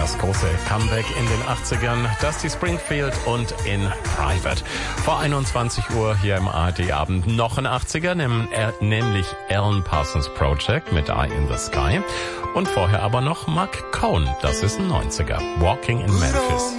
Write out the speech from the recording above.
das große Comeback in den 80ern, Dusty Springfield und In Private. Vor 21 Uhr hier im ARD-Abend noch ein 80er, nämlich Alan Parsons Project mit Eye in the Sky. Und vorher aber noch Mark Cohn, das ist ein 90er, Walking in Memphis.